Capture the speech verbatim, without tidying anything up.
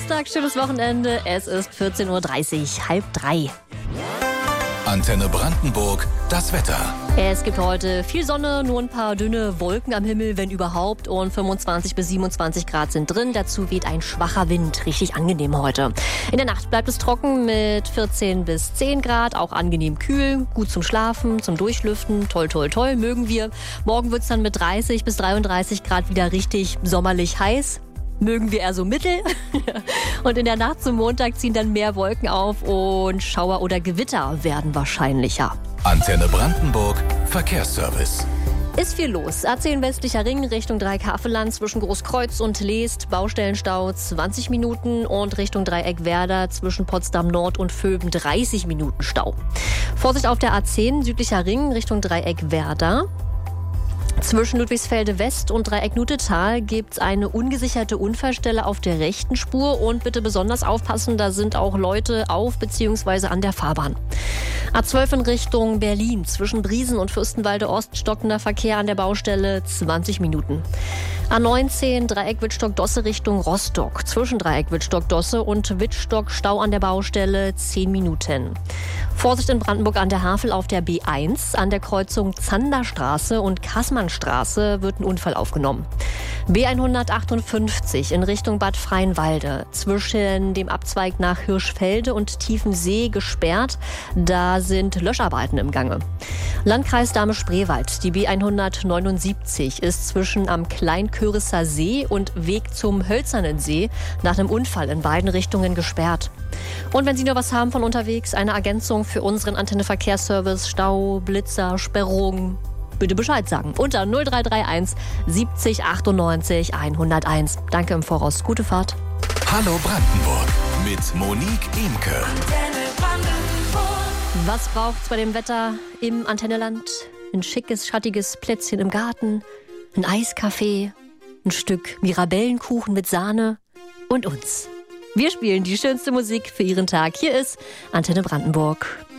Donnerstag, schönes Wochenende. Es ist vierzehn Uhr dreißig, halb drei. Antenne Brandenburg, das Wetter. Es gibt heute viel Sonne, nur ein paar dünne Wolken am Himmel, wenn überhaupt. Und fünfundzwanzig bis siebenundzwanzig Grad sind drin. Dazu weht ein schwacher Wind. Richtig angenehm heute. In der Nacht bleibt es trocken mit vierzehn bis zehn Grad. Auch angenehm kühl. Gut zum Schlafen, zum Durchlüften. Toll, toll, toll. Mögen wir. Morgen wird es dann mit dreißig bis dreiunddreißig Grad wieder richtig sommerlich heiß. Mögen wir eher so mittel. Und in der Nacht zum Montag ziehen dann mehr Wolken auf und Schauer oder Gewitter werden wahrscheinlicher. Antenne Brandenburg, Verkehrsservice. Ist viel los. A zehn westlicher Ring Richtung Dreieck-Havelland zwischen Großkreuz und Leest. Baustellenstau zwanzig Minuten und Richtung Dreieck Werder zwischen Potsdam Nord und Vöben dreißig Minuten Stau. Vorsicht auf der A zehn südlicher Ring Richtung Dreieck Werder. Zwischen Ludwigsfelde West und Dreieck Nutetal gibt es eine ungesicherte Unfallstelle auf der rechten Spur. Und bitte besonders aufpassen, da sind auch Leute auf bzw. an der Fahrbahn. A zwölf in Richtung Berlin. Zwischen Briesen und Fürstenwalde Ost stockender Verkehr an der Baustelle zwanzig Minuten. A neunzehn Dreieck Wittstock-Dosse Richtung Rostock. Zwischen Dreieck Wittstock-Dosse und Wittstock Stau an der Baustelle zehn Minuten. Vorsicht in Brandenburg an der Havel auf der B eins. An der Kreuzung Zanderstraße und Kassmannstraße wird ein Unfall aufgenommen. B hundertachtundfünfzig in Richtung Bad Freienwalde. Zwischen dem Abzweig nach Hirschfelde und Tiefensee gesperrt. Da sind Löscharbeiten im Gange. Landkreis Dahme-Spreewald. Die B hundertneunundsiebzig ist zwischen am Kleinkörisser See und Weg zum Hölzernen See nach einem Unfall in beiden Richtungen gesperrt. Und wenn Sie noch was haben von unterwegs, eine Ergänzung für unseren Antenne Verkehrsservice, Stau, Blitzer, Sperrung, bitte Bescheid sagen. Unter null drei drei eins siebzig achtundneunzig hunderteins. Danke im Voraus. Gute Fahrt. Hallo Brandenburg mit Monique Imke. Was braucht's bei dem Wetter im Antenneland? Ein schickes, schattiges Plätzchen im Garten, ein Eiskaffee, ein Stück Mirabellenkuchen mit Sahne und uns. Wir spielen die schönste Musik für Ihren Tag. Hier ist Antenne Brandenburg.